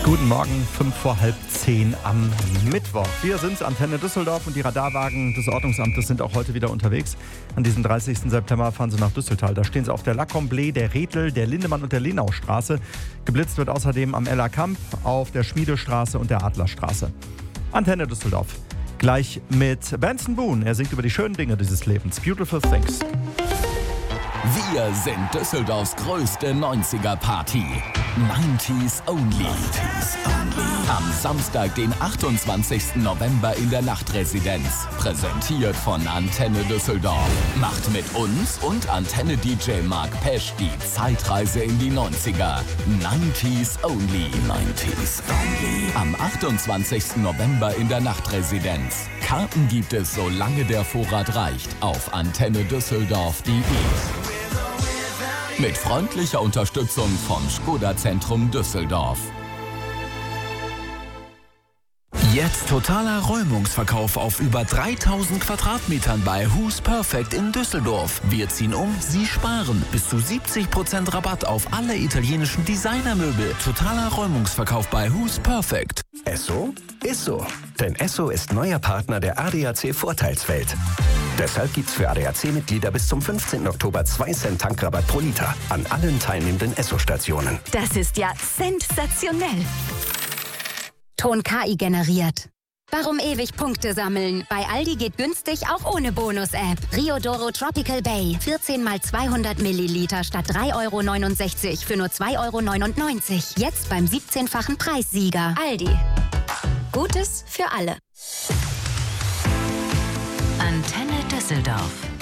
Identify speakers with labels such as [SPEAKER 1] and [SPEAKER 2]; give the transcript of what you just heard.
[SPEAKER 1] Guten Morgen, 5:05 am Mittwoch. Wir sind Antenne Düsseldorf und die Radarwagen des Ordnungsamtes sind auch heute wieder unterwegs. An diesem 30. September fahren sie nach Düsseltal. Da stehen sie auf der La Comblé, der Rethel, der Lindemann und der Lenaustraße. Geblitzt wird außerdem am Eller Kamp, auf der Schmiedestraße und der Adlerstraße. Antenne Düsseldorf. Gleich mit Benson Boone. Er singt über die schönen Dinge dieses Lebens. Beautiful Things.
[SPEAKER 2] Wir sind Düsseldorfs größte 90er-Party. 90s Only. Am Samstag, den 28. November in der Nachtresidenz. Präsentiert von Antenne Düsseldorf. Macht mit uns und Antenne-DJ Mark Pesch die Zeitreise in die 90er. 90s Only. 90s Only. Am 28. November in der Nachtresidenz. Karten gibt es, solange der Vorrat reicht, auf antennedüsseldorf.de. Mit freundlicher Unterstützung vom Skoda-Zentrum Düsseldorf.
[SPEAKER 3] Jetzt totaler Räumungsverkauf auf über 3000 Quadratmetern bei Who's Perfect in Düsseldorf. Wir ziehen um, Sie sparen. Bis zu 70% Rabatt auf alle italienischen Designermöbel. Totaler Räumungsverkauf bei Who's Perfect.
[SPEAKER 4] Esso ist so. Denn Esso ist neuer Partner der ADAC Vorteilswelt. Deshalb gibt's für ADAC-Mitglieder bis zum 15. Oktober 2 Cent Tankrabatt pro Liter an allen teilnehmenden Esso-Stationen.
[SPEAKER 5] Das ist ja sensationell. Ton KI generiert. Warum ewig Punkte sammeln? Bei Aldi geht günstig auch ohne Bonus-App. Riodoro Tropical Bay. 14 mal 200 Milliliter statt 3,69 € für nur 2,99 €. Jetzt beim 17-fachen Preissieger. Aldi. Gutes für alle.
[SPEAKER 6] Antenne Düsseldorf.